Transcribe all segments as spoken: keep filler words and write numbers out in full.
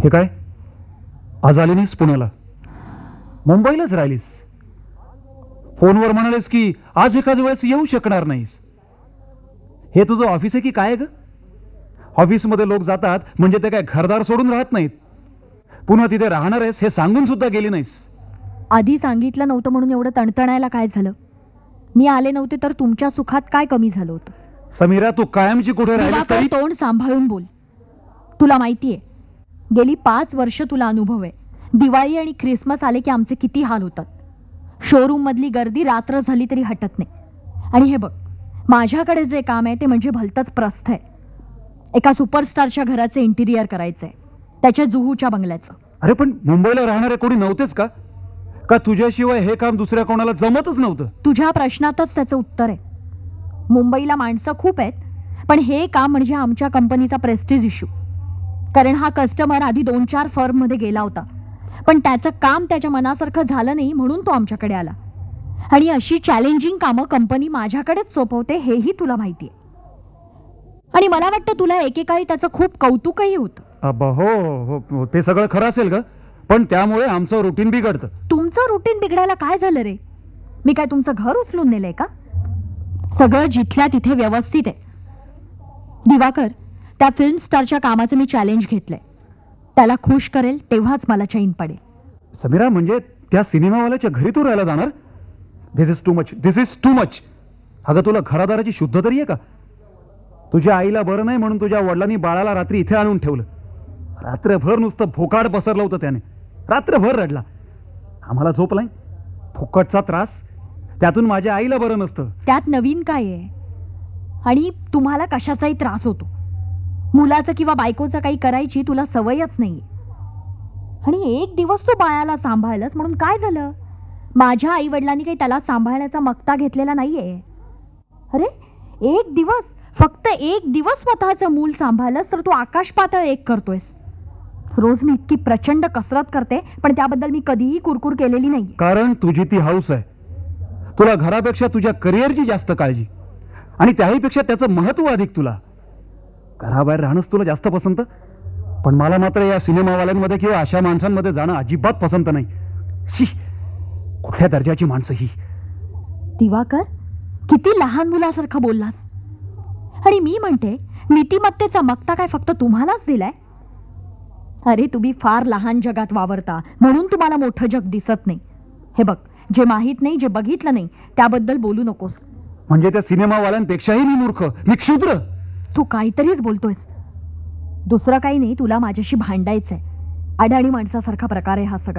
हे काय, आज आली नाहीस पुण्याला? मुंबईलाच राहिलीस? फोनवर म्हणालीस की आज एकाच वेळेस येऊ शकणार नाहीस. हे तुझं ऑफिस आहे की काय ग? ऑफिसमध्ये लोक जातात म्हणजे ते काय घरदार सोडून राहत नाहीत. पुन्हा तिथे राहणार आहेस हे सांगून सुद्धा गेली नाहीस. आधी सांगितलं नव्हतं म्हणून एवढं तणतणायला काय झालं? मी आले नव्हते तर तुमच्या सुखात काय कमी झालं होतं? समीरा, तू कायमची कुठे राहिलीस तरी तोंड सांभाळून बोल. तुला माहितीये, गेली पाच वर्ष तुला अनुभव आहे. दिवाळी आणि ख्रिसमस आले की आमचे किती हाल होतात. शोरूम मधली गर्दी रात्र झाली तरी हटत नाही. आणि हे बघ, माझ्याकडे जे काम आहे ते म्हणजे भलतंच प्रस्थ आहे. एका सुपरस्टारच्या घराचे इंटिरियर करायचंय, त्याच्या जुहूच्या बंगल्याचं. अरे पण मुंबईला राहणारे कोणी नव्हतेच का? का तुझ्याशिवाय हे काम दुसऱ्या कोणाला जमतच नव्हतं? तुझ्या प्रश्नातच त्याचं उत्तर आहे. मुंबईला माणसं खूप आहेत, पण हे काम म्हणजे आमच्या कंपनीचा प्रेस्टिज इश्यू. कारण हा कस्टमर आधी दोन चार फर्म मध्ये गेला होता, पण त्याचं काम त्याच्या मनासारखं झालं नाही म्हणून तो आमच्याकडे आला. आणि अशी चॅलेंजिंग कामं कंपनी माझ्याकडेच सोपवते हेही तुला माहितीये. आणि मला वाटतं तुला एकेकाळी त्याचं खूप कौतुकही होतं. अब्बा, हो हो हो, ते सगळं खरं असेल का? पण त्यामुळे आमचं रुटीन बिघडतं. तुमचं रुटीन बिघडायला काय झालं रे? मी काय तुमचं घर उचलून नेलंय का? सगळं जिथल्या तिथे व्यवस्थित आहे. दिवाकर, त्या फिल्म स्टारच्या कामाचं मी चॅलेंज घेतलंय. त्याला खुश करेल तेव्हाच मला चैन पडेल. समीरा, म्हणजे त्या सिनेमावाल्याच्या घरी तू राहायला जाणार? दिस is too much, this is too much. अगं, तुला घरादाराची शुद्ध तरी आहे का? तुझ्या आईला बरं नाही म्हणून तुझ्या वडिलांनी बाळाला रात्री इथे आणून ठेवलं. रात्रभर नुसतं भोकाड पसरलं होतं त्याने. रात्रभर रडला. आम्हाला झोप नाही, फुकटचा त्रास. त्यातून माझ्या आईला बरं नसतं. त्यात नवीन काय आहे? आणि तुम्हाला कशाचाही त्रास होतो. मुलाचं किंवा बायकोचं काही करायची तुला सवयच नाही. आणि एक दिवस तू बाळाला सांभाळलंस म्हणून काय झालं? माझ्या आई वडिलांनी काही त्याला सांभाळण्याचा मक्ता घेतलेला नाहीये. अरे, एक दिवस, फक्त एक दिवस स्वतःचं मूल सांभाळलंस तर तू आकाश पातळ एक करतोयस. रोज मी इतकी प्रचंड कसरत करते, पण त्याबद्दल मी कधीही कुरकुर केलेली नाही. कारण तुझी ती हौस आहे. तुला घरापेक्षा तुझ्या करिअरची जास्त काळजी, आणि त्याहीपेक्षा त्याचं महत्व अधिक. तुला घराबाहेर राहणंच तुला जास्त पसंत, पण मला मात्र या सिनेमावाल्यांमध्ये किंवा अशा माणसांमध्ये जाणं अजिबात पसंत नाही. शी, कुठल्या दर्जाची माणसं ही. दिवाकर, किती लहान मुलासारखं बोललास. आणि मी म्हणते, नीतिमत्तेचा मक्ता काय फक्त तुम्हालाच दिलाय? अरे, तुम्ही फार लहान जगात वावरता म्हणून तुम्हाला मोठं जग दिसत नाही. हे बघ, जे माहित नाही, जे बघितलं नाही त्याबद्दल बोलू नकोस. म्हणजे त्या सिनेमावाल्यांपेक्षाही मी मूर्ख, मी क्षुद्र? तू काहीतरीच बोलतोयस. दुसरं काही नाही, तुला माझ्याशी भांडायचंय. अडाणी माणसासारखा प्रकार आहे हा सगळा.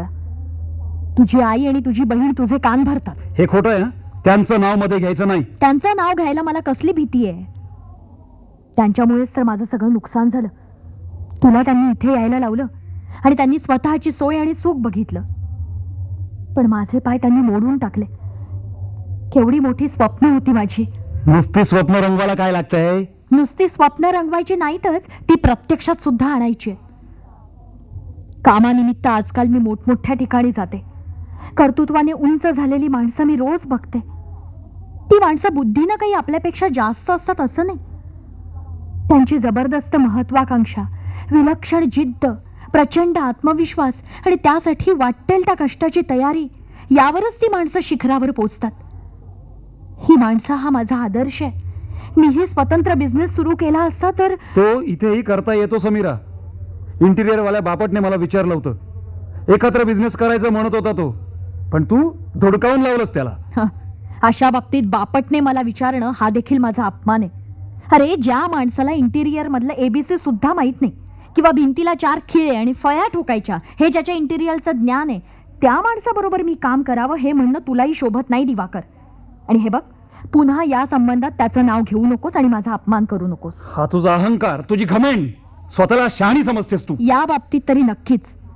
तुझी आई आणि तुझी बहीण तुझे कान भरतात. हे खोटं आहे. त्यांचं नाव मध्ये घ्यायचं नाही. त्यांचं नाव घ्यायला मला कसली भीती आहे? त्यांच्यामुळेच तर माझं सगळं नुकसान झालं. तुला त्यांनी इथे यायला लावलं आणि त्यांनी स्वतःची सोय आणि सुख बघितलं, पण माझे पाय त्यांनी मोडून टाकले. केवढी मोठी स्वप्न होती माझी. नुसती स्वप्न रंगवायला काय लागतंय? नुसती स्वप्न रंगवायची नाहीतच, ती प्रत्यक्षात सुद्धा आणायची. कामानिमित्त आजकाल मी मोठमोठ्या ठिकाणी जाते. कर्तृत्वाने उंच झालेली माणसं मी रोज बघते. ती माणसं बुद्धीनं काही आपल्यापेक्षा जास्त असतात असं नाही. त्यांची जबरदस्त महत्वाकांक्षा, विलक्षण जिद्द, प्रचंड आत्मविश्वास आणि त्यासाठी वाटेल त्या कष्टाची तयारी, यावरच ती माणसं शिखरावर पोचतात. ही माणसं हा माझा आदर्श आहे. मीही स्वतंत्र बिझनेस सुरू केला असता तर. तो इथेही करता येतो समीरा. इंटिरियर वाल्या बापटने मला विचारलं होतं, एकत्र बिझनेस करायचं म्हणत होता तो, पण तू धुडकावून लावलंस त्याला. अशा बाबतीत बापटने मला विचारणं हा देखील माझा अपमान आहे. अरे, ज्या माणसाला इंटिरियर मधलं एबीसी सुद्धा माहित नाही किंवा भिंतीला चार खिळे आणि फळ्या ठोकायच्या हे ज्याच्या इंटिरियरचं ज्ञान आहे, त्या माणसाबरोबर मी काम करावं हे म्हणणं तुलाही शोभत नाही दिवाकर. आणि हे बघ, पुन्हा या संबंधात त्याचं नाव घेऊ नकोस आणि माझा अपमान करू नकोस. हा तुझा अहंकार, तुझी घमंड, स्वतःला शहाणी समजतेस तू. या बाबतीत तरी नक्कीच.